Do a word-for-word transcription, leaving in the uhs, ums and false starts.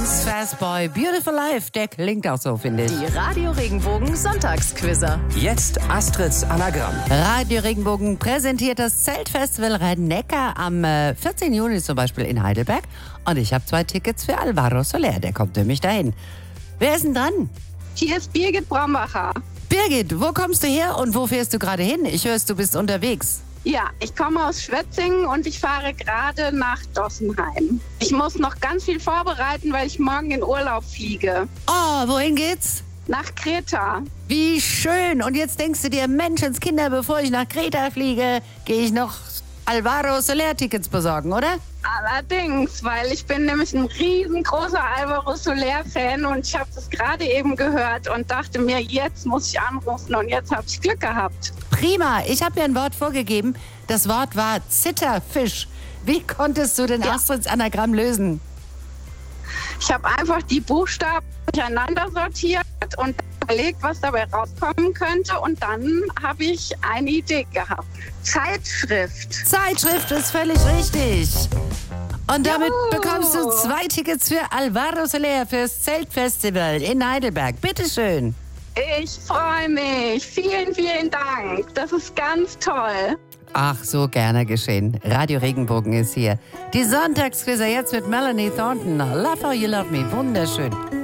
Six Fast Boy, Beautiful Life, der klingt auch so, finde ich. Die Radio Regenbogen Sonntagsquizzer. Jetzt Astrids Anagramm. Radio Regenbogen präsentiert das Zeltfestival Rhein-Neckar am äh, vierzehnten Juni zum Beispiel in Heidelberg. Und ich habe zwei Tickets für Alvaro Soler, der kommt nämlich dahin. Wer ist denn dran? Hier ist Birgit Brombacher. Birgit, wo kommst du her und wo fährst du gerade hin? Ich höre, du bist unterwegs. Ja, ich komme aus Schwetzingen und ich fahre gerade nach Dossenheim. Ich muss noch ganz viel vorbereiten, weil ich morgen in Urlaub fliege. Oh, wohin geht's? Nach Kreta. Wie schön. Und jetzt denkst du dir, Menschenskinder, bevor ich nach Kreta fliege, gehe ich noch Alvaro Soler-Tickets besorgen, oder? Allerdings, weil ich bin nämlich ein riesengroßer Alvaro Soler-Fan und ich habe das gerade eben gehört und dachte mir, jetzt muss ich anrufen und jetzt habe ich Glück gehabt. Prima. Ich habe mir ein Wort vorgegeben. Das Wort war Zitterfisch. Wie konntest du den Ja. Astrids Anagramm lösen? Ich habe einfach die Buchstaben durcheinander sortiert und überlegt, was dabei rauskommen könnte und dann habe ich eine Idee gehabt. Zeitschrift. Zeitschrift ist völlig richtig. Und damit Juhu. bekommst du zwei Tickets für Alvaro Soler fürs Zeltfestival in Heidelberg. Bitteschön. Ich freue mich. Vielen, vielen Dank. Das ist ganz toll. Ach, so gerne geschehen. Radio Regenbogen ist hier. Die Sonntagsquizzer jetzt mit Melanie Thornton. Love How You Love Me. Wunderschön.